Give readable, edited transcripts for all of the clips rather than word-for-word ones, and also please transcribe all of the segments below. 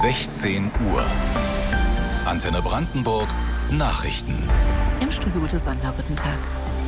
16 Uhr. Antenne Brandenburg Nachrichten. Im Studio Ute Sander, guten Tag.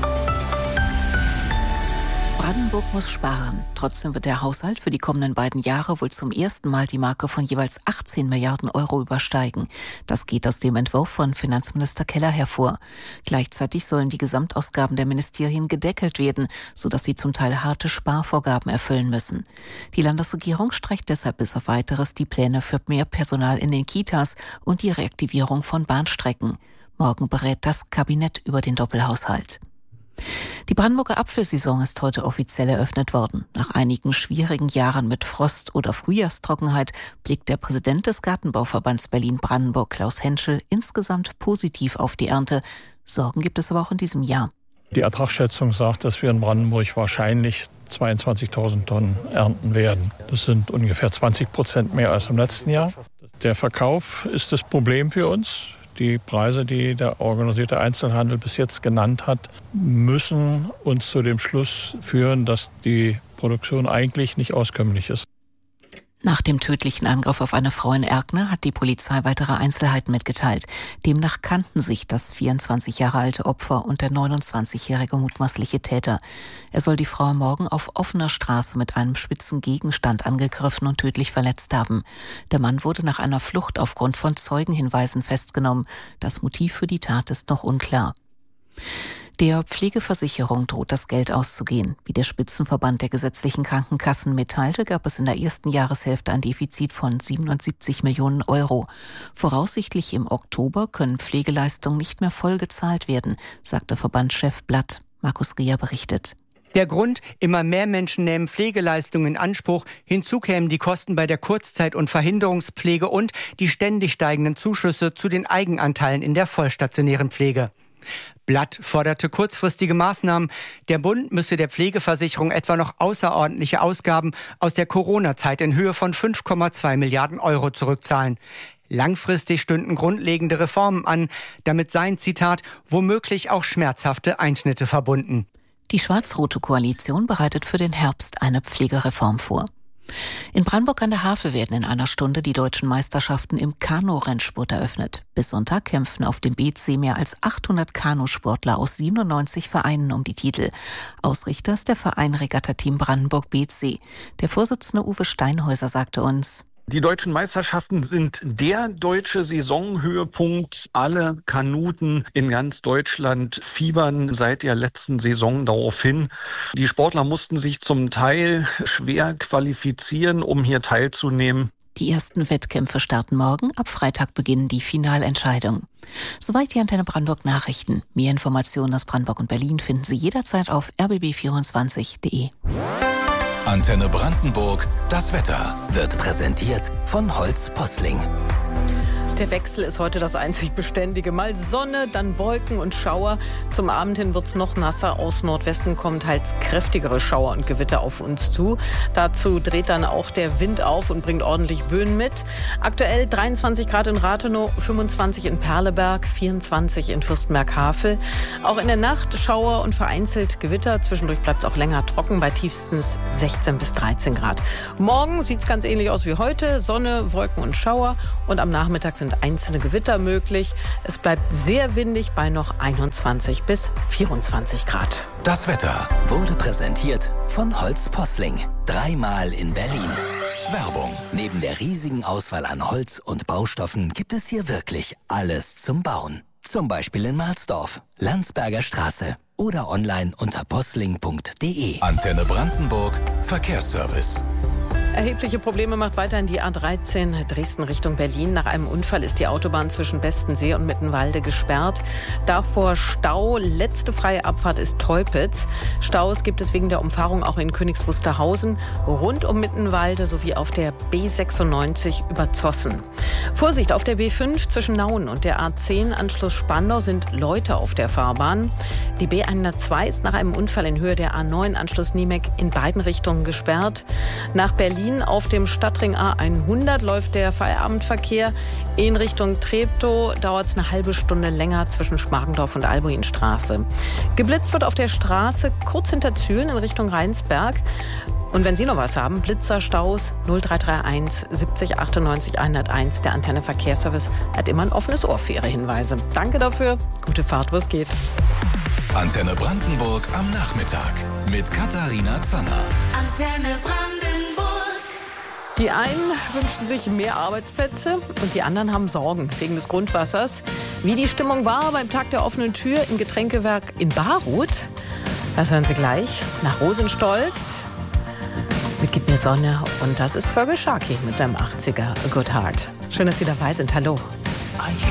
Brandenburg muss sparen. Trotzdem wird der Haushalt für die kommenden beiden Jahre wohl zum ersten Mal die Marke von jeweils 18 Milliarden Euro übersteigen. Das geht aus dem Entwurf von Finanzminister Keller hervor. Gleichzeitig sollen die Gesamtausgaben der Ministerien gedeckelt werden, sodass sie zum Teil harte Sparvorgaben erfüllen müssen. Die Landesregierung streicht deshalb bis auf Weiteres die Pläne für mehr Personal in den Kitas und die Reaktivierung von Bahnstrecken. Morgen berät das Kabinett über den Doppelhaushalt. Die Brandenburger Apfelsaison ist heute offiziell eröffnet worden. Nach einigen schwierigen Jahren mit Frost oder Frühjahrstrockenheit blickt der Präsident des Gartenbauverbands Berlin-Brandenburg, Klaus Henschel, insgesamt positiv auf die Ernte. Sorgen gibt es aber auch in diesem Jahr. Die Ertragsschätzung sagt, dass wir in Brandenburg wahrscheinlich 22.000 Tonnen ernten werden. Das sind ungefähr 20% mehr als im letzten Jahr. Der Verkauf ist das Problem für uns. Die Preise, die der organisierte Einzelhandel bis jetzt genannt hat, müssen uns zu dem Schluss führen, dass die Produktion eigentlich nicht auskömmlich ist. Nach dem tödlichen Angriff auf eine Frau in Erkner hat die Polizei weitere Einzelheiten mitgeteilt. Demnach kannten sich das 24 Jahre alte Opfer und der 29-jährige mutmaßliche Täter. Er soll die Frau am Morgen auf offener Straße mit einem spitzen Gegenstand angegriffen und tödlich verletzt haben. Der Mann wurde nach einer Flucht aufgrund von Zeugenhinweisen festgenommen. Das Motiv für die Tat ist noch unklar. Der Pflegeversicherung droht das Geld auszugehen. Wie der Spitzenverband der gesetzlichen Krankenkassen mitteilte, gab es in der ersten Jahreshälfte ein Defizit von 77 Millionen Euro. Voraussichtlich im Oktober können Pflegeleistungen nicht mehr voll gezahlt werden, sagte Verbandschef Blatt. Markus Rier berichtet. Der Grund: immer mehr Menschen nehmen Pflegeleistungen in Anspruch. Hinzu kämen die Kosten bei der Kurzzeit- und Verhinderungspflege und die ständig steigenden Zuschüsse zu den Eigenanteilen in der vollstationären Pflege. Blatt forderte kurzfristige Maßnahmen. Der Bund müsse der Pflegeversicherung etwa noch außerordentliche Ausgaben aus der Corona-Zeit in Höhe von 5,2 Milliarden Euro zurückzahlen. Langfristig stünden grundlegende Reformen an. Damit seien, Zitat, womöglich auch schmerzhafte Einschnitte verbunden. Die schwarz-rote Koalition bereitet für den Herbst eine Pflegereform vor. In Brandenburg an der Havel werden in einer Stunde die deutschen Meisterschaften im Kanu-Rennsport eröffnet. Bis Sonntag kämpfen auf dem BC mehr als 800 Kanusportler aus 97 Vereinen um die Titel. Ausrichter ist der Verein Regatta-Team Brandenburg BC. Der Vorsitzende Uwe Steinhäuser sagte uns: Die deutschen Meisterschaften sind der deutsche Saisonhöhepunkt. Alle Kanuten in ganz Deutschland fiebern seit der letzten Saison darauf hin. Die Sportler mussten sich zum Teil schwer qualifizieren, um hier teilzunehmen. Die ersten Wettkämpfe starten morgen. Ab Freitag beginnen die Finalentscheidungen. Soweit die Antenne Brandenburg Nachrichten. Mehr Informationen aus Brandenburg und Berlin finden Sie jederzeit auf rbb24.de. Antenne Brandenburg, das Wetter wird präsentiert von Holz Posling. Der Wechsel ist heute das einzig Beständige. Mal Sonne, dann Wolken und Schauer. Zum Abend hin wird es noch nasser. Aus Nordwesten kommen teils kräftigere Schauer und Gewitter auf uns zu. Dazu dreht dann auch der Wind auf und bringt ordentlich Böen mit. Aktuell 23 Grad in Rathenow, 25 in Perleberg, 24 in Fürstenberg-Havel. Auch in der Nacht Schauer und vereinzelt Gewitter. Zwischendurch bleibt es auch länger trocken bei tiefstens 16 bis 13 Grad. Morgen sieht es ganz ähnlich aus wie heute. Sonne, Wolken und Schauer. Und am Nachmittag sind einzelne Gewitter möglich. Es bleibt sehr windig bei noch 21 bis 24 Grad. Das Wetter wurde präsentiert von Holz Posling. 3-mal in Berlin. Werbung. Neben der riesigen Auswahl an Holz und Baustoffen gibt es hier wirklich alles zum Bauen. Zum Beispiel in Mahlsdorf, Landsberger Straße oder online unter posling.de. Antenne Brandenburg Verkehrsservice. Erhebliche Probleme macht weiterhin die A13 Dresden Richtung Berlin. Nach einem Unfall ist die Autobahn zwischen Bestensee und Mittenwalde gesperrt. Davor Stau. Letzte freie Abfahrt ist Teupitz. Staus gibt es wegen der Umfahrung auch in Königs Wusterhausen, rund um Mittenwalde sowie auf der B96 über Zossen. Vorsicht, auf der B5 zwischen Nauen und der A10 Anschluss Spandau sind Leute auf der Fahrbahn. Die B102 ist nach einem Unfall in Höhe der A9 Anschluss Niemek in beiden Richtungen gesperrt. Nach Berlin auf dem Stadtring A100 läuft der Feierabendverkehr. In Richtung Treptow dauert es eine halbe Stunde länger zwischen Schmargendorf und Albuinstraße. Geblitzt wird auf der Straße kurz hinter Zühlen in Richtung Rheinsberg. Und wenn Sie noch was haben, Blitzer, Staus, 0331 70 98 101. Der Antenne Verkehrsservice hat immer ein offenes Ohr für Ihre Hinweise. Danke dafür. Gute Fahrt, wo es geht. Antenne Brandenburg am Nachmittag mit Katharina Zanner. Antenne Brandenburg. Die einen wünschen sich mehr Arbeitsplätze und die anderen haben Sorgen wegen des Grundwassers. Wie die Stimmung war beim Tag der offenen Tür im Getränkewerk in Baruth, das hören Sie gleich nach Rosenstolz mit Gib mir Sonne. Und das ist Fergal Sharkey mit seinem 80er Good Heart. Schön, dass Sie dabei sind. Hallo.